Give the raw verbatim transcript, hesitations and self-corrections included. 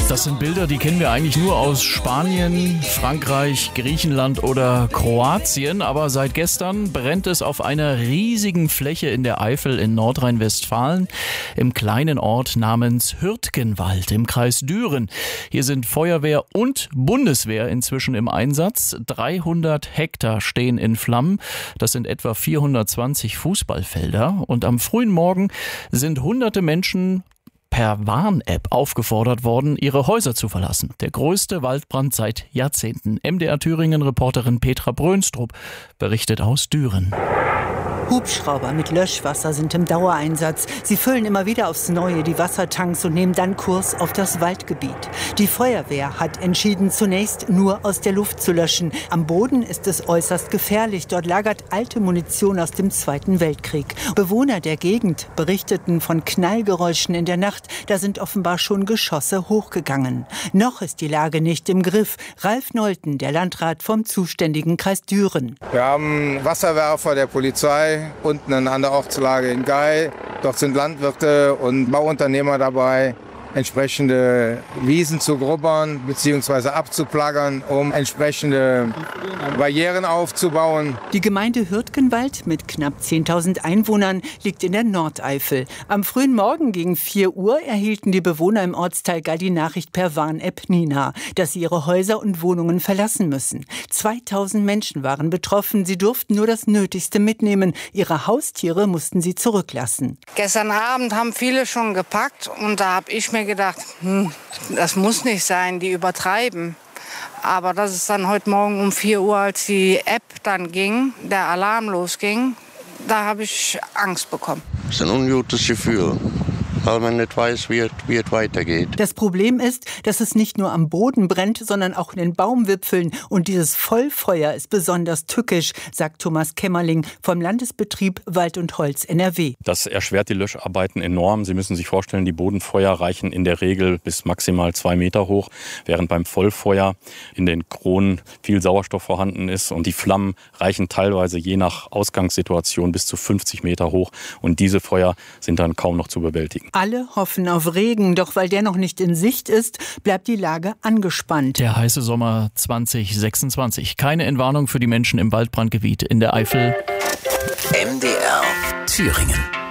Das sind Bilder, die kennen wir eigentlich nur aus Spanien, Frankreich, Griechenland oder Kroatien. Aber seit gestern brennt es auf einer riesigen Fläche in der Eifel in Nordrhein-Westfalen im kleinen Ort namens Hürtgenwald im Kreis Düren. Hier sind Feuerwehr und Bundeswehr inzwischen im Einsatz. dreihundert Hektar stehen in Flammen. Das sind etwa vierhundertzwanzig Fußballfelder. Und am frühen Morgen sind hunderte Menschen per Warn-App aufgefordert worden, ihre Häuser zu verlassen. Der größte Waldbrand seit Jahrzehnten. M D R Thüringen-Reporterin Petra Brönstrup berichtet aus Düren. Hubschrauber mit Löschwasser sind im Dauereinsatz. Sie füllen immer wieder aufs Neue die Wassertanks und nehmen dann Kurs auf das Waldgebiet. Die Feuerwehr hat entschieden, zunächst nur aus der Luft zu löschen. Am Boden ist es äußerst gefährlich. Dort lagert alte Munition aus dem Zweiten Weltkrieg. Bewohner der Gegend berichteten von Knallgeräuschen in der Nacht. Da sind offenbar schon Geschosse hochgegangen. Noch ist die Lage nicht im Griff. Ralf Nolten, der Landrat vom zuständigen Kreis Düren. Wir haben Wasserwerfer der Polizei unten an der Ortslage in Gail. Dort sind Landwirte und Bauunternehmer dabei, entsprechende Wiesen zu grubbern bzw. abzuplaggern, um entsprechende Barrieren aufzubauen. Die Gemeinde Hürtgenwald mit knapp zehntausend Einwohnern liegt in der Nordeifel. Am frühen Morgen gegen vier Uhr erhielten die Bewohner im Ortsteil Gail die Nachricht per Warn-App Nina, dass sie ihre Häuser und Wohnungen verlassen müssen. zweitausend Menschen waren betroffen. Sie durften nur das Nötigste mitnehmen. Ihre Haustiere mussten sie zurücklassen. Gestern Abend haben viele schon gepackt und da habe ich mir gedacht, hm, das muss nicht sein, die übertreiben. Aber das ist dann heute Morgen um vier Uhr, als die App dann ging, der Alarm losging, da habe ich Angst bekommen. Das ist ein ungutes Gefühl, weil man nicht weiß, wie es, wie es weitergeht. Das Problem ist, dass es nicht nur am Boden brennt, sondern auch in den Baumwipfeln. Und dieses Vollfeuer ist besonders tückisch, sagt Thomas Kämmerling vom Landesbetrieb Wald und Holz N R W. Das erschwert die Löscharbeiten enorm. Sie müssen sich vorstellen, die Bodenfeuer reichen in der Regel bis maximal zwei Meter hoch, während beim Vollfeuer in den Kronen viel Sauerstoff vorhanden ist. Und die Flammen reichen teilweise je nach Ausgangssituation bis zu fünfzig Meter hoch. Und diese Feuer sind dann kaum noch zu bewältigen. Alle hoffen auf Regen, doch weil der noch nicht in Sicht ist, bleibt die Lage angespannt. Der heiße Sommer zwanzig sechsundzwanzig. Keine Entwarnung für die Menschen im Waldbrandgebiet in der Eifel. M D R Thüringen.